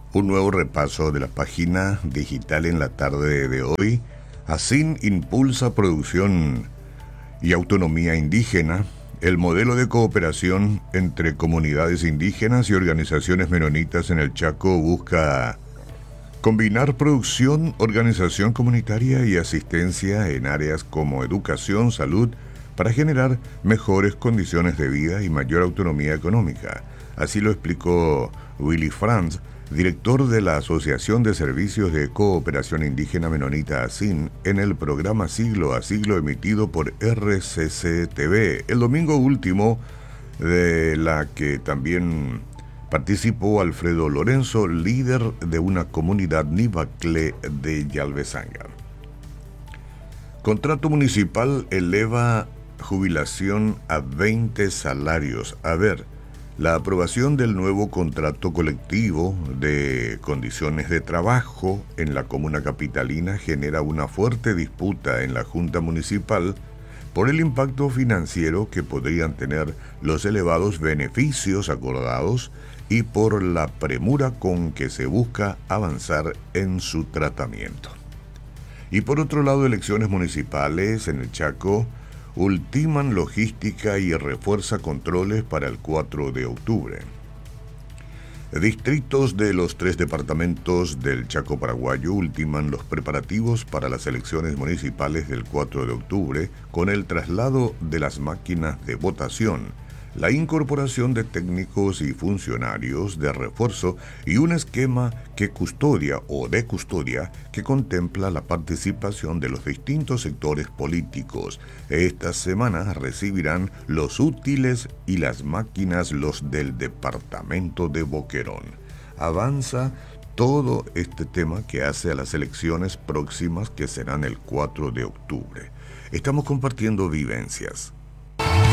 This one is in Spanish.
Un nuevo repaso de la página digital en la tarde de hoy. ASIN impulsa producción y autonomía indígena. El modelo de cooperación entre comunidades indígenas y organizaciones menonitas en el Chaco busca combinar producción, organización comunitaria y asistencia en áreas como educación, salud, para generar mejores condiciones de vida y mayor autonomía económica. Así lo explicó Willy Franz, director de la Asociación de Servicios de Cooperación Indígena Menonita ASIN, en el programa Siglo a Siglo emitido por RCC-TV el domingo último, de la que también participó Alfredo Lorenzo, líder de una comunidad Nivacle de Yalvezanga. Contrato municipal eleva jubilación a 20 salarios. La aprobación del nuevo contrato colectivo de condiciones de trabajo en la comuna capitalina genera una fuerte disputa en la Junta Municipal por el impacto financiero que podrían tener los elevados beneficios acordados y por la premura con que se busca avanzar en su tratamiento. Y por otro lado, elecciones municipales en el Chaco ultiman logística y refuerza controles para el 4 de octubre. Distritos de los 3 departamentos del Chaco paraguayo ultiman los preparativos para las elecciones municipales del 4 de octubre con el traslado de las máquinas de votación, la incorporación de técnicos y funcionarios de refuerzo y un esquema de custodia que contempla la participación de los distintos sectores políticos. Esta semana recibirán los útiles y las máquinas los del departamento de Boquerón. Avanza todo este tema que hace a las elecciones próximas que serán el 4 de octubre. Estamos compartiendo vivencias.